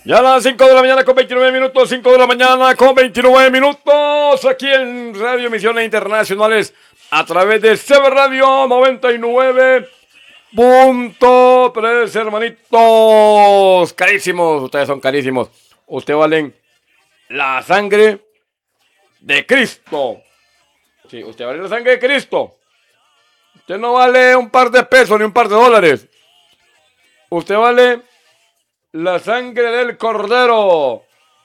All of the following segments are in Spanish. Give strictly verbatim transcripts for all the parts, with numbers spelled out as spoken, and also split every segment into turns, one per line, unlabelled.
Ya a las cinco de la mañana con veintinueve minutos, cinco de la mañana con veintinueve minutos, aquí en Radio Emisiones Internacionales, a través de C B Radio noventa y nueve punto tres, hermanitos. Carísimos, ustedes son carísimos. Ustedes valen la sangre de Cristo. Sí, usted vale la sangre de Cristo. Usted no vale un par de pesos ni un par de dólares. Usted vale la sangre del Cordero.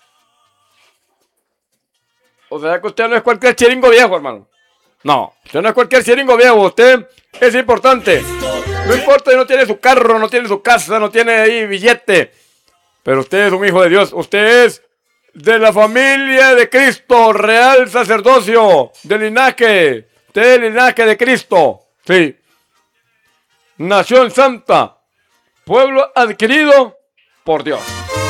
O sea que usted no es cualquier chiringo viejo, hermano. No, usted no es cualquier chiringo viejo. Usted es importante. No importa si no tiene su carro, no tiene su casa, no tiene ahí billete. Pero usted es un hijo de Dios. Usted es de la familia de Cristo, real sacerdocio, del linaje. Usted es del linaje de Cristo. Sí. Nación santa. Pueblo adquirido por Dios.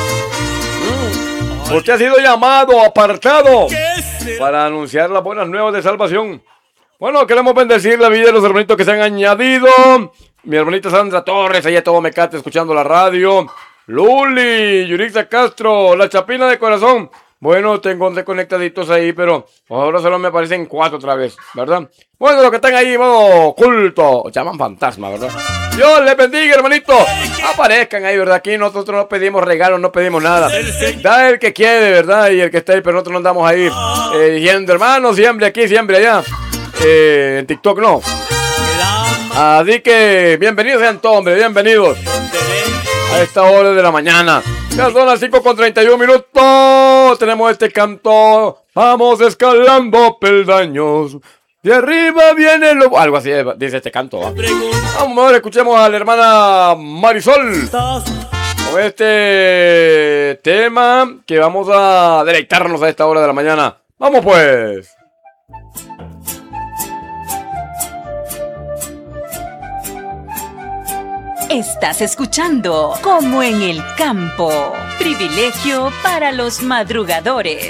Mm. Usted ha sido llamado, apartado para anunciar las buenas nuevas de salvación. Bueno, queremos bendecir la vida de los hermanitos que se han añadido. Mi hermanita Sandra Torres, allá todo Mecate escuchando la radio. Luli, Yurixa Castro, la Chapina de Corazón. Bueno, tengo desconectaditos ahí, pero ahora solo me aparecen cuatro otra vez, ¿verdad? Bueno, los que están ahí, modo culto, llaman fantasma, ¿verdad? Dios les bendiga, hermanito. Aparezcan ahí, ¿verdad? Aquí nosotros no pedimos regalos, no pedimos nada. Da el que quiere, ¿verdad? Y el que está ahí, pero nosotros no andamos ahí eh, diciendo, hermano, siempre aquí, siempre allá. Eh, en TikTok no. Así que, bienvenidos sean todos, hombre, bienvenidos a esta hora de la mañana. Ya son las cinco con treinta y un minutos. Tenemos este canto. Vamos escalando peldaños. De arriba viene lo... Algo así dice este canto. ¿eh? Vamos a ver, escuchemos a la hermana Marisol con este tema que vamos a deleitarnos a esta hora de la mañana. Vamos pues.
Estás escuchando Como en el Campo. Privilegio para los madrugadores.